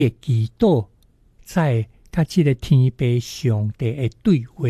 的祈祷在甲即个天父上帝的对话。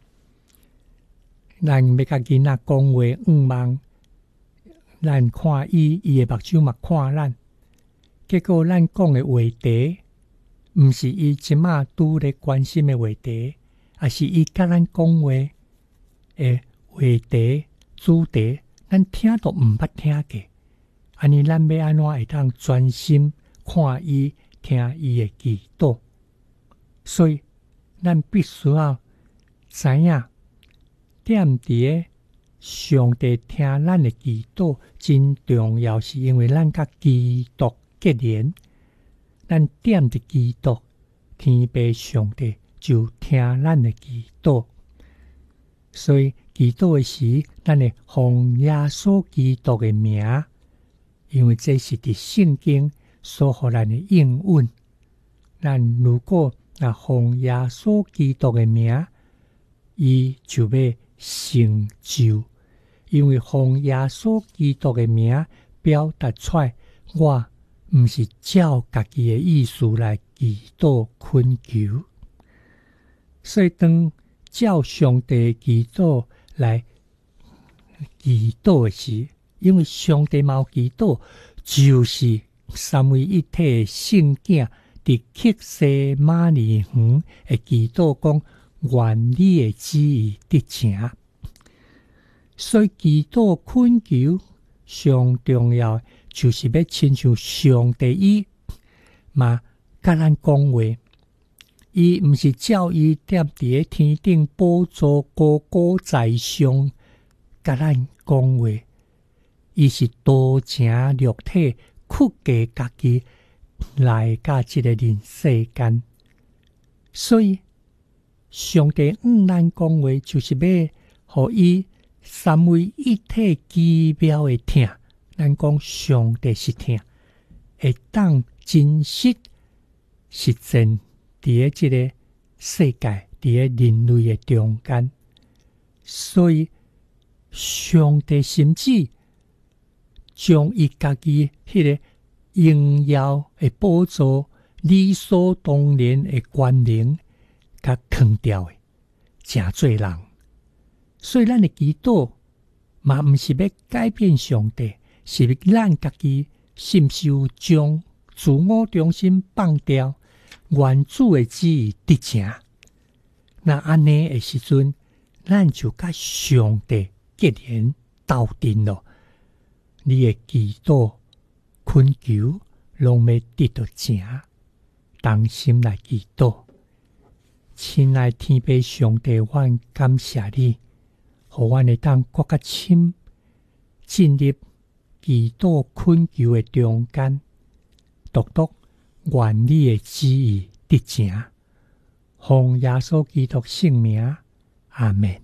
咱要甲囡仔讲话，望咱看伊的目睭嘛看咱，结果咱讲的话题，毋是伊即马拄咧关心的话题，也是伊甲咱讲话的话题主题，咱听都毋捌听过。安尼咱要安怎会当专心看伊、听伊的祈祷？所以咱必须要知影，踮伫个上帝听咱的祈祷真重要，是因为咱甲基督结连，咱踮伫基督，天父上帝就听咱的祈祷。所以祈祷的时，咱会奉耶稣基督的名，因为这是伫圣经所予咱的应允。咱如果奉耶稣基督的名，伊就要成就。因为奉耶稣基督的名表达出来，我毋是照家己的意思来祈祷恳求，所以当照上帝祈祷来祈祷的时，因为上帝嘛有祈祷，就是三位一体的圣囝伫克西马尼园的祈祷讲，愿你的旨意得成。所以祈祷恳求上重要，就是要亲像上帝伊嘛甲咱讲话。伊毋是照伊踮伫个天顶宝座高高在上甲咱讲话，伊是道成肉体，屈下家己来甲即个人世间。所以上帝咱讲话，就是要互伊三位一体奇妙的听。咱讲上帝是听，会当真实实践伫个即个世界，伫个人类的中间。所以上帝甚至将伊家己迄个荣耀的宝座、理所当然的权能，甲放掉的，诚侪人。所以咱的祈祷嘛，毋是要改变上帝，是咱家己是毋是有将自我中心放掉，原主的旨意得成。那安尼的时阵，咱就甲上帝结连斗阵咯。你的祈祷恳求，拢要得到成，同心来祈祷。亲爱天父上帝，阮感谢你，互阮会当更较深进入祈祷恳求的中间，独独愿你的旨意得成，奉耶稣基督圣名，阿们。